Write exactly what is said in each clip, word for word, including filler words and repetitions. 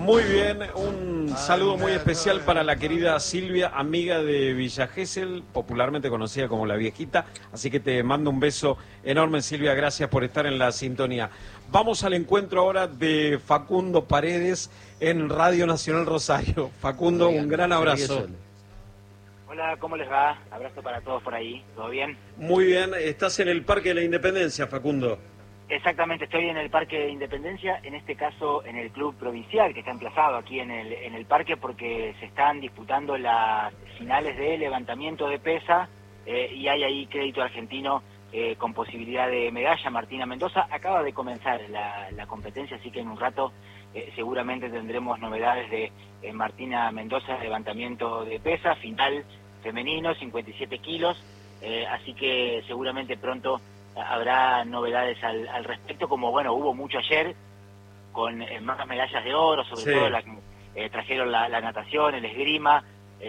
Muy bien, un saludo muy especial para la querida Silvia, amiga de Villa Gesell, popularmente conocida como La Viejita. Así que te mando un beso enorme, Silvia, gracias por estar en la sintonía. Vamos al encuentro ahora de Facundo Paredes en Radio Nacional Rosario. Facundo, un gran abrazo. Hola, ¿cómo les va? Abrazo para todos por ahí, ¿todo bien? Muy bien, estás en el Parque de la Independencia, Facundo. Exactamente, estoy en el Parque de Independencia, en este caso en el Club Provincial, que está emplazado aquí en el, en el parque porque se están disputando las finales de levantamiento de pesa eh, y hay ahí crédito argentino eh, con posibilidad de medalla. Martina Mendoza acaba de comenzar la, la competencia, así que en un rato eh, seguramente tendremos novedades de eh, Martina Mendoza, levantamiento de pesa, final femenino, cincuenta y siete kilos, eh, así que seguramente pronto habrá novedades al, al respecto, como bueno, hubo mucho ayer con eh, más medallas de oro, sobre sí. todo la, eh, trajeron la, la natación, el esgrima,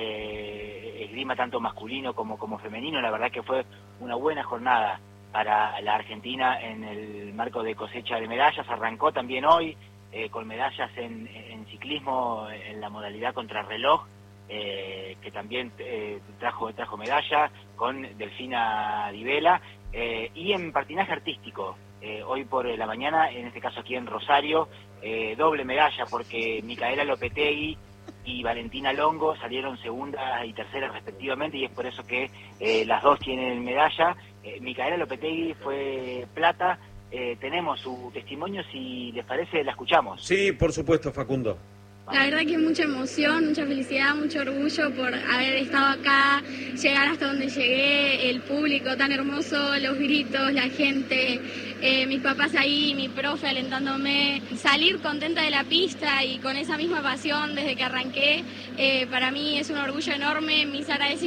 eh, esgrima tanto masculino como, como femenino. La verdad que fue una buena jornada para la Argentina en el marco de cosecha de medallas. Arrancó también hoy eh, con medallas en, en ciclismo en la modalidad contrarreloj, eh, que también eh, trajo, trajo medalla con Delfina Di Vela. Eh, y en patinaje artístico, eh, hoy por la mañana, en este caso aquí en Rosario, eh, doble medalla porque Micaela Lopetegui y Valentina Longo salieron segunda y tercera respectivamente, y es por eso que eh, las dos tienen medalla. eh, Micaela Lopetegui fue plata. Eh, tenemos su testimonio, si les parece la escuchamos. Sí, por supuesto, Facundo. La verdad que mucha emoción, mucha felicidad, mucho orgullo por haber estado acá, llegar hasta donde llegué, el público tan hermoso, los gritos, la gente, eh, mis papás ahí, mi profe alentándome, salir contenta de la pista y con esa misma pasión desde que arranqué, eh, para mí es un orgullo enorme, mis agradecimientos.